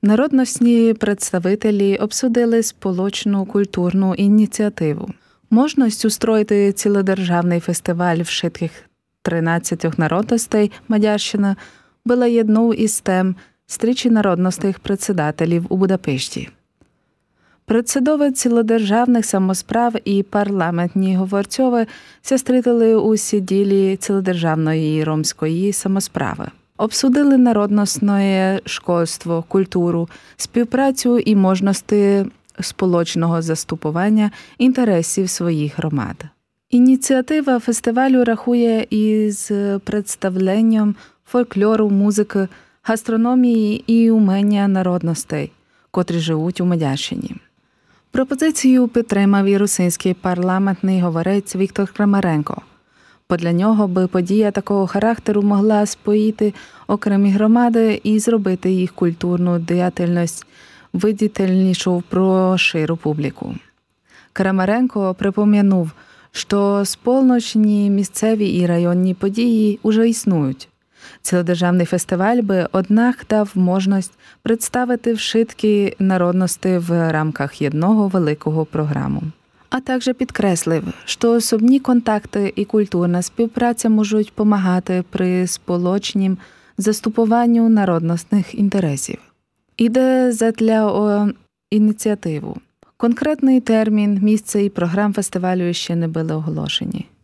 Народностні представителі обсудили сполучну культурну ініціативу. Можливість устроїти цілодержавний фестиваль вшитих 13 народностей Мадярщини була одною із тем стрічі народностних председателів у Будапешті. Председови цілодержавних самосправ і парламентні говорцьови зустріли у сіділі цілодержавної ромської самосправи. Обсудили народностне школьство, культуру, співпрацю і можливості сполучного заступування інтересів своїх громад. Ініціатива фестивалю рахує із представленням фольклору, музики, гастрономії і умення народностей, котрі живуть у Мадярщині. Пропозицію підтримав і русинський парламентний говорець Віктор Крамаренко. Для нього би подія такого характеру могла споїти окремі громади і зробити їх культурну діяльність видітельнішу про ширу публіку. Крамаренко припом'янув, що сполучні місцеві і районні події уже існують. Цілодержавний фестиваль би, однак, дав можливість представити вшитки народності в рамках одного великого програму. А також підкреслив, що особні контакти і культурна співпраця можуть допомагати при сполучнім заступуванню народностних інтересів. Іде задля ініціативу. Конкретний термін, місце і програм фестивалю ще не були оголошені.